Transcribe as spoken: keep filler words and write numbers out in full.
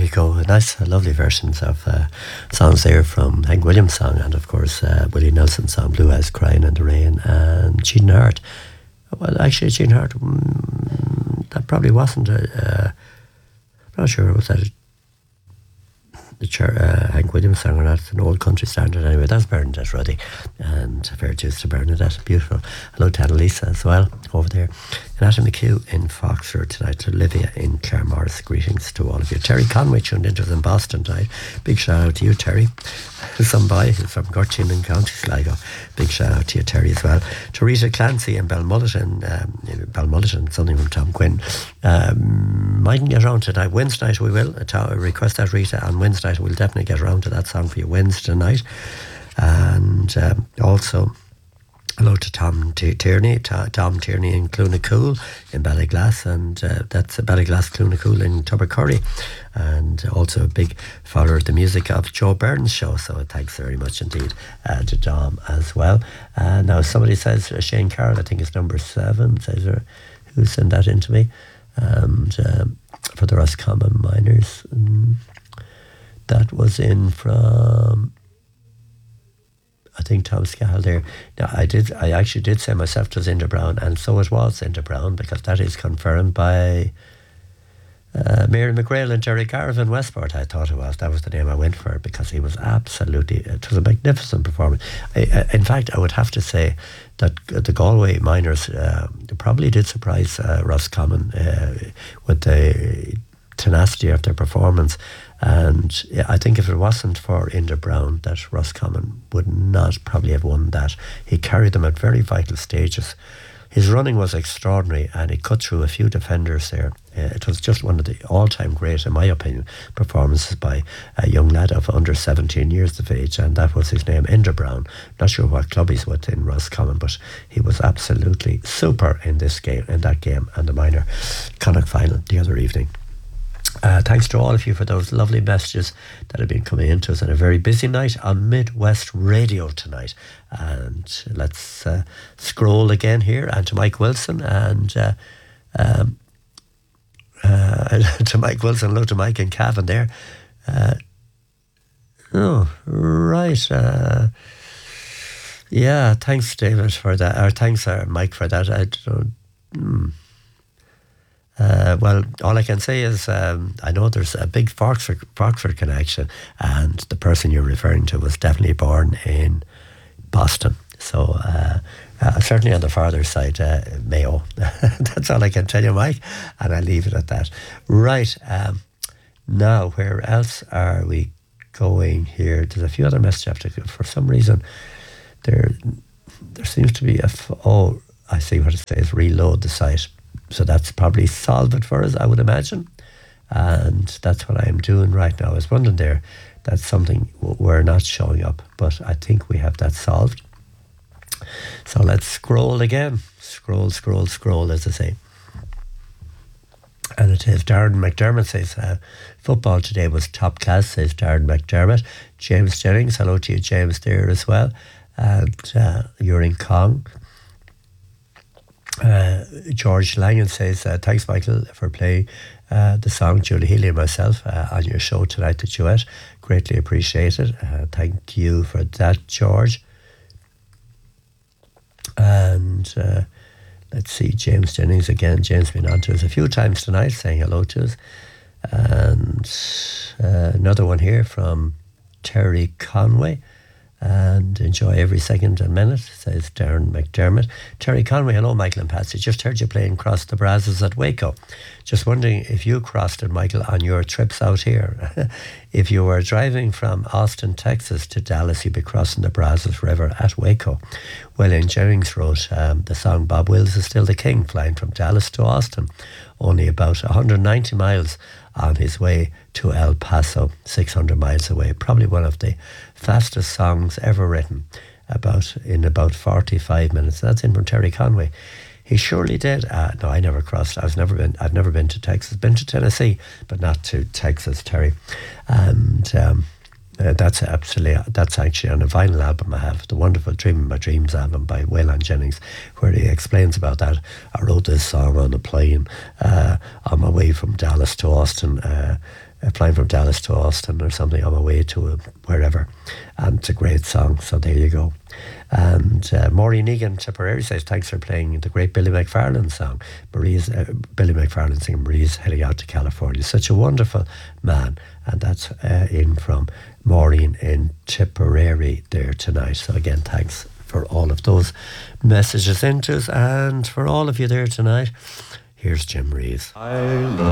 you go. Nice, uh, lovely versions of uh, songs there from Hank Williams' song, and of course uh, Willie Nelson's song Blue Eyes Crying in the Rain, and Gene Hart. Well, actually, Gene Hart, mm, that probably wasn't a, uh, I'm not sure, was that a, the Cher, uh, Hank Williams song or not? It's an old country standard anyway. That's Bernadette Ruddy, and fair dues to Bernadette, beautiful. Hello to Annalisa as well, over there. And Adam McHugh in Foxford tonight, to Olivia in Claremorris. Greetings to all of you. Terry Conway tuned into us in Boston tonight. Big shout out to you, Terry. Some boy from Gurchin in County Sligo. Big shout out to you, Terry, as well. To Rita Clancy in Balmulleton, um, Balmulleton, something from Tom Quinn. Um, mightn't get around to that. Wednesday night we will. Uh, request that, Rita. On Wednesday night we'll definitely get around to that song for you Wednesday night. And um, also, hello to Tom T- Tierney, T- Tom Tierney in Cloonacool in Ballyglass, and uh, that's Ballyglass, Cloonacool in Tubbercurry, and also a big follower of the music of Joe Burns' show, so thanks very much indeed uh, to Dom as well. Uh, now somebody says, uh, Shane Carroll, I think it's number seven, says there, who sent that in to me, and um, for the Roscommon Miners, um, that was in from... I think Tom Scahill there. Now, I did. I actually did say myself it was Enda Brown, and so it was Enda Brown, because that is confirmed by uh, Mary McGrail and Jerry Garvin Westport. I thought it was. That was the name I went for, because he was absolutely... It was a magnificent performance. I, I, in fact, I would have to say that the Galway Miners uh, probably did surprise uh, Roscommon uh, with the tenacity of their performance. And yeah, I think if it wasn't for Enda Brown, that Roscommon would not probably have won that. He carried them at very vital stages. His running was extraordinary, and he cut through a few defenders there. Uh, it was just one of the all-time great, in my opinion, performances by a young lad of under seventeen years of age, and that was his name, Enda Brown. Not sure what club he's with in Roscommon, but he was absolutely super in this game, in that game, and the minor Connacht final the other evening. Uh, thanks to all of you for those lovely messages that have been coming into us on a very busy night on Midwest Radio tonight. And let's uh, scroll again here, and to Mike Wilson and uh, um, uh, to Mike Wilson, hello to Mike and Cavan there. Uh, oh, right. Uh, yeah, thanks, David, for that. Or thanks, uh, Mike, for that. I don't. Hmm. Uh, well, all I can say is um, I know there's a big Foxford, Foxford connection, and the person you're referring to was definitely born in Boston. So uh, uh, certainly on the farther side, uh, Mayo. That's all I can tell you, Mike, and I'll leave it at that. Right, um, now where else are we going here? There's a few other messages I have to, for some reason, there, there seems to be a, f- oh, I see what it says, reload the site. So that's probably solved it for us, I would imagine. And that's what I'm doing right now. I was wondering there, that's something we're not showing up, but I think we have that solved. So let's scroll again. Scroll, scroll, scroll, as I say. And it is Darren McDermott says, uh, football today was top class, says Darren McDermott. James Jennings, hello to you, James, there as well. And uh, you're in Cong. Uh, George Langan says, uh, thanks, Michael, for playing uh, the song Julie Healy and myself uh, on your show tonight, the duet. Greatly appreciated. Uh, thank you for that, George. And uh, let's see, James Jennings again. James been on to us a few times tonight, saying hello to us. And uh, another one here from Terry Conway. And enjoy every second and minute, says Darren McDermott. Terry Conway, hello, Michael and Patsy. Just heard you playing Cross the Brazos at Waco. Just wondering if you crossed it, Michael, on your trips out here. If you were driving from Austin, Texas to Dallas, you'd be crossing the Brazos River at Waco. Well, in Jennings wrote um, the song Bob Wills is Still the King, flying from Dallas to Austin. Only about one hundred ninety miles on his way to El Paso, six hundred miles away. Probably one of the fastest songs ever written, about in about forty-five minutes. That's in from Terry Conway. He surely did. Uh, no, I never crossed. I was never been. I've never been to Texas. Been to Tennessee, but not to Texas, Terry. And um, uh, that's absolutely. That's actually on a vinyl album I have, the wonderful "Dreaming My Dreams" album by Waylon Jennings, where he explains about that. I wrote this song on a plane uh, on my way from Dallas to Austin. Uh, uh, flying from Dallas to Austin or something on my way to uh, wherever. And it's a great song, so there you go. And uh, Maureen Egan, Tipperary, says, thanks for playing the great Billy McFarlane song. Marie's, uh, Billy McFarlane singing Marie's Heading Out to California. Such a wonderful man. And that's uh, in from Maureen in Tipperary there tonight. So again, thanks for all of those messages into us. And for all of you there tonight, here's Jim Reeves. I love